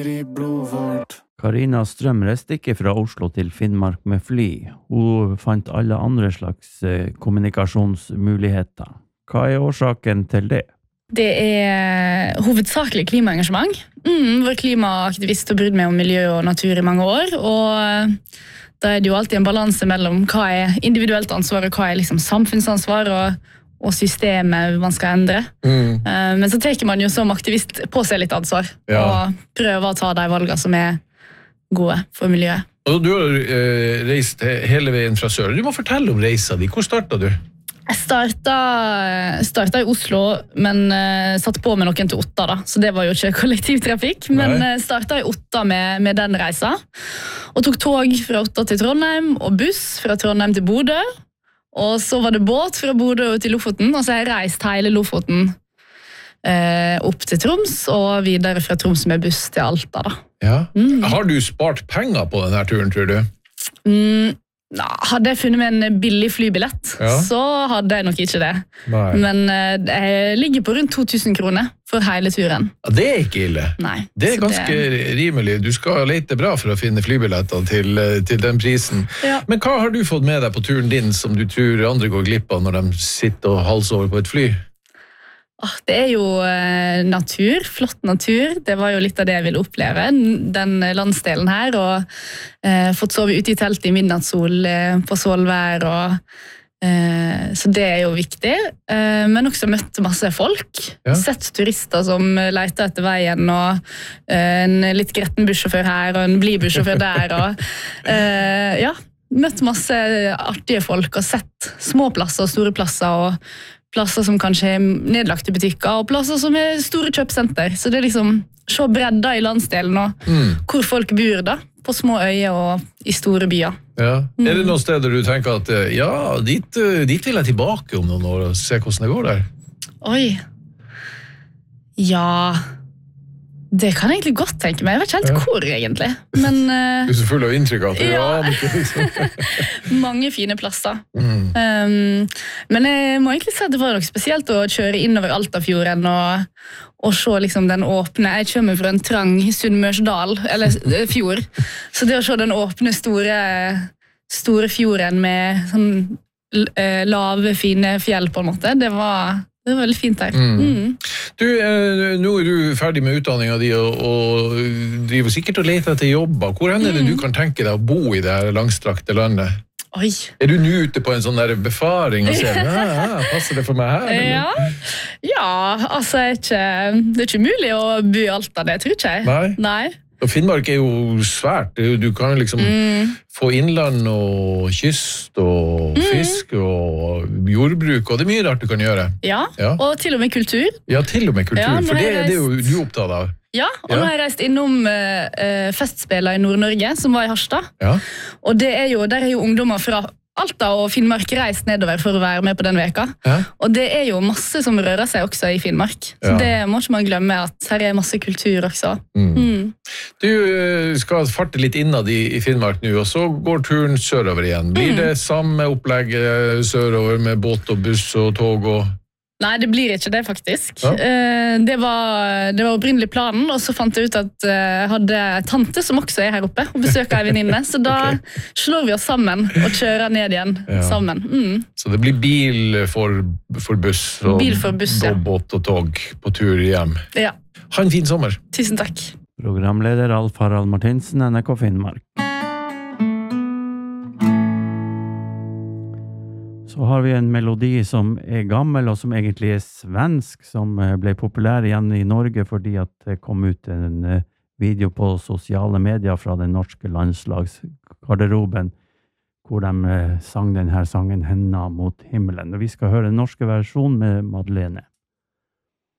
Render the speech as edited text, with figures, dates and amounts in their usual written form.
Karina Strøm reiste ikke fra Oslo til Finnmark med fly. Hun fant alle andre slags kommunikasjonsmuligheter. Hva årsaken til det? Det hovedsakelig klimaengasjement. Var klimaaktivist og brydd meg om miljø og natur i mange år, og da det jo alltid en balanse mellom hva individuelt ansvar og hva liksom samfunnsansvar og systemet man skal endre. Men så teker man jo som aktivist på seg litt ansvar, og prøver å ta de valgene som gode for miljøet. Og du har reist hele veien fra sør. Du må fortelle om reisa di. Hvor startet du? Jeg startet i Oslo, men satt på med noen til Otta da, så det var jo ikke kollektivtrafikk, men startet i Otta med den reisa, og tok tog fra Otta til Trondheim, og buss fra Trondheim til Bodø, og så var det båt fra Bodø til Lofoten, og så har jeg reist hele Lofoten opp til Troms, og videre fra Troms med buss til Alta da. Ja. Har du spart penger på denne turen, tror du? Hadde jeg funnet meg en billig flybillett, så hadde jeg nok ikke det. Nei. Men jeg ligger på rundt 2000 kroner for hele turen. Ja, det ikke ille. Nei. Det ganske rimelig. Du skal lete bra for å finne flybilletter til den prisen. Ja. Men hva har du fått med deg på turen din som du tror andre går glipp av når de sitter og halser over på et fly? Det jo natur, flott natur. Det var jo litt av det jeg ville oppleve, den landsdelen her, og fått sove ute i telt i midnattssol på Svolvær, så det jo viktig. Men også møtt masse folk, sett turister som leter etter veien, og en litt gretten bussjåfør her, og en blid bussjåfør der, og møtt masse artige folk, og sett små plasser og store plasser, og plasser som kanskje nedlagte butikker, og plasser som store kjøpsenter. Så det liksom se bredda i landsdelen, og hvor folk bor da, på små øyer og i store byer. Ja. Det noen steder du tenker at, dit vil jeg tilbake om noen år, og se hvordan det går der? Oi. Ja, det kan jeg egentlig godt tenke meg. Jeg vet ikke helt hvor egentlig. Men, du så full av inntrykk av det. Mange fine plasser. Men jeg må egentlig si at det var noe spesielt å kjøre innover Altafjorden og se liksom den åpne. Jeg kommer fra en trang Sunnmørsdal, eller fjord. Så det å se den åpne store fjorden med sånn lave, fine fjell på en måte, det var veldig fint der. Du, nå du ferdig med utdanningen din og driver sikkert og leter etter jobber. Hvor det du kan tenke deg å bo i det her langstrakte landet? Oi. Du nå ute på en sånn der befaring og ser, passer det for meg her? Ja, altså det ikke mulig å bo i Alta, det tror ikke jeg. Nei. Og Finnmark jo svært. Du kan liksom få innland og kyst og fisk og jordbruk, og det mye rart du kan gjøre. Ja, og til og med kultur. Ja, til og med kultur, for det jo du opptatt av. Ja, og nå har jeg reist innom festspiller i Nord-Norge, som var i Harstad. Og der jo ungdommer fra Alta og Finnmark reist nedover for å være med på den veka. Og det jo masse som rører seg også i Finnmark. Så det må ikke man glemme, at her masse kultur også. Du skal farte litt innad i Finnmark nå, og så går turen sørover igjen. Blir det samme opplegg sørover med båt og buss og tog og... Nei, det blir ikke det faktisk. Det var opprinnelig planen, og så fant jeg ut at jeg hadde tante som også her oppe, og besøker en venninne, så da slår vi oss sammen og kjører ned igjen sammen. Så det blir bil for buss og båt og tog på tur hjem. Ja. Ha en fin sommer. Tusen takk. Programleder Alf Harald Martinsen, NRK Finnmark. Så har vi en melodi som gammel og som egentlig svensk, som ble populær igjen i Norge fordi at det kom ut en video på sosiale medier fra den norske landslagsgarderoben, hvor de sang denne sangen «Henna mot himmelen». Og vi skal høre den norske versjonen med Madeleine.